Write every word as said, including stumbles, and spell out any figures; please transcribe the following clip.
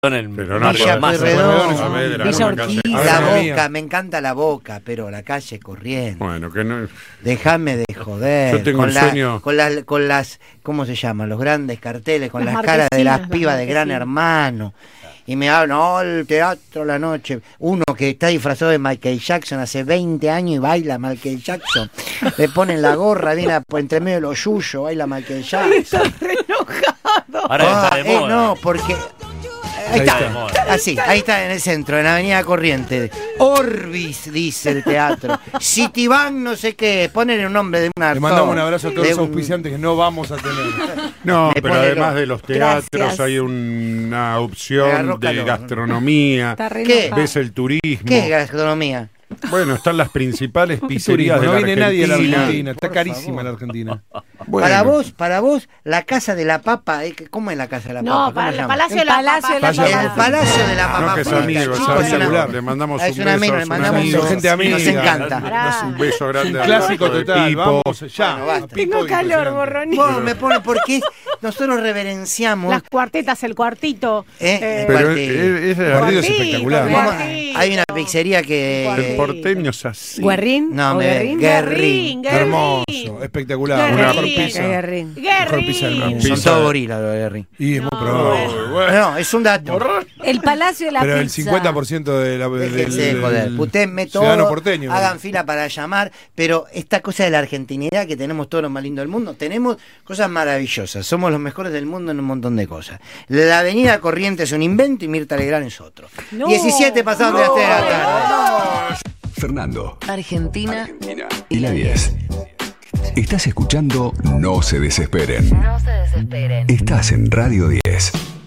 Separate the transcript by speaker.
Speaker 1: En el
Speaker 2: Pero no,
Speaker 1: barrio
Speaker 2: Villa
Speaker 1: más
Speaker 2: Pueyrredón,
Speaker 1: Saavedra,
Speaker 3: Villa
Speaker 2: una calle-
Speaker 3: Urquiza.
Speaker 2: A ver,
Speaker 3: La
Speaker 2: amiga.
Speaker 3: Boca, me encanta la Boca, pero la calle Corrientes.
Speaker 2: Bueno, que no.
Speaker 3: Déjame de joder.
Speaker 2: Yo tengo
Speaker 3: con
Speaker 2: el
Speaker 3: la-
Speaker 2: sueño-
Speaker 3: Con, la- con las, ¿cómo se llaman? Los grandes carteles, con
Speaker 4: Las
Speaker 3: las, caras de las
Speaker 4: marquesinas,
Speaker 3: pibas
Speaker 4: las
Speaker 3: de Gran
Speaker 4: marquesinas.
Speaker 3: Hermano. Y me hablan, no, el teatro la noche. Uno que está disfrazado de Michael Jackson hace veinte años y baila Michael Jackson. Le ponen la gorra, viene a- por entre medio de los yuyos, baila Michael Jackson.
Speaker 4: Está re enojado.
Speaker 1: Ahora
Speaker 3: Ah,
Speaker 1: está de
Speaker 3: eh,
Speaker 1: moda.
Speaker 3: no, porque. Ahí
Speaker 2: Ahí
Speaker 3: está,
Speaker 2: está.
Speaker 3: así, ahí está en el centro, en Avenida Corrientes. Orbis, dice el teatro. Citibank, no sé qué, ponen un nombre de una.
Speaker 5: Le mandamos un abrazo a todos
Speaker 3: de
Speaker 5: los
Speaker 3: un-
Speaker 5: auspiciantes que no vamos a tener.
Speaker 2: No,
Speaker 3: Me
Speaker 2: pero
Speaker 3: pone
Speaker 2: además
Speaker 3: loco.
Speaker 2: de los teatros
Speaker 4: Gracias.
Speaker 2: hay una
Speaker 3: Me
Speaker 2: opción
Speaker 3: agarró
Speaker 2: de
Speaker 3: calor.
Speaker 2: gastronomía.
Speaker 4: Está re
Speaker 3: ¿Qué?
Speaker 4: enojado.
Speaker 2: Ves el turismo.
Speaker 3: ¿Qué es gastronomía?
Speaker 2: Bueno, están las principales pizzerías
Speaker 5: Turismo,
Speaker 2: de
Speaker 5: no
Speaker 2: la
Speaker 5: viene nadie a la
Speaker 2: Argentina.
Speaker 5: Argentina. Está
Speaker 3: Por
Speaker 5: carísima
Speaker 3: favor.
Speaker 5: la Argentina.
Speaker 2: Bueno,
Speaker 3: Para vos, para vos, la casa de la papa, eh, ¿cómo es la casa de la
Speaker 4: No,
Speaker 3: papa? ¿Cómo
Speaker 4: para
Speaker 3: se
Speaker 4: el
Speaker 3: llama?
Speaker 4: Palacio de
Speaker 6: El
Speaker 4: la
Speaker 6: Palacio
Speaker 4: Papa.
Speaker 6: de la
Speaker 5: Vaya-
Speaker 6: Papa.
Speaker 3: El Palacio de la Papa.
Speaker 2: no que es
Speaker 3: Frita,
Speaker 2: amigo,
Speaker 3: chicos,
Speaker 2: ¿sabes?
Speaker 3: es una-
Speaker 2: Le mandamos
Speaker 3: Es
Speaker 2: un
Speaker 3: un
Speaker 2: beso.
Speaker 3: amigo, le
Speaker 2: es un
Speaker 3: mandamos
Speaker 2: amigo.
Speaker 3: un
Speaker 5: gente
Speaker 3: beso.
Speaker 5: amiga.
Speaker 3: Nos encanta.
Speaker 4: Pará.
Speaker 2: Un beso grande.
Speaker 5: Un
Speaker 2: al
Speaker 5: clásico
Speaker 2: resto de
Speaker 5: total.
Speaker 2: Pipo.
Speaker 5: Vamos ya.
Speaker 3: Bueno, basta.
Speaker 5: A Pipo
Speaker 4: Tengo calor,
Speaker 5: impresionante.
Speaker 4: borronito.
Speaker 3: Vos me pone porque es- nosotros reverenciamos.
Speaker 4: Las cuartetas, el cuartito.
Speaker 3: Eh,
Speaker 4: eh,
Speaker 2: Pero
Speaker 3: Cuartito.
Speaker 2: es, es-
Speaker 5: El barrio es
Speaker 4: Cuartito,
Speaker 5: espectacular.
Speaker 3: Vamos,
Speaker 4: Cuartito.
Speaker 3: hay una pizzería
Speaker 2: el
Speaker 3: que.
Speaker 2: porteño es así.
Speaker 6: ¿Guerrín?
Speaker 3: No,
Speaker 6: ¿O
Speaker 3: me-
Speaker 6: Guerrín?
Speaker 3: Guerrín.
Speaker 5: Hermoso, espectacular. Una mejor
Speaker 4: Guerrín.
Speaker 5: pizza.
Speaker 6: Guerrín.
Speaker 5: Mejor pizza del mundo.
Speaker 3: Son
Speaker 2: Pizza.
Speaker 3: todos gorilas los de Guerrín.
Speaker 5: Y es muy probable.
Speaker 3: No, es un dato.
Speaker 6: El Palacio de la
Speaker 5: Pero el
Speaker 6: Pizza.
Speaker 5: cincuenta por ciento de la, del,
Speaker 3: Déjense de
Speaker 5: del
Speaker 3: joder. Usted me
Speaker 5: ciudadano
Speaker 3: todo,
Speaker 5: porteño.
Speaker 3: hagan fila para llamar, pero esta cosa de la argentinidad que tenemos todo lo más lindo del mundo, tenemos cosas maravillosas, somos los mejores del mundo en un montón de cosas. La avenida Corrientes es un invento y Mirta Legrand es otro.
Speaker 6: No.
Speaker 3: diecisiete pasados de las tres de la tarde.
Speaker 7: Fernando
Speaker 6: Argentina.
Speaker 7: y la diez. Estás escuchando No se desesperen.
Speaker 6: No se desesperen.
Speaker 7: Estás en Radio diez.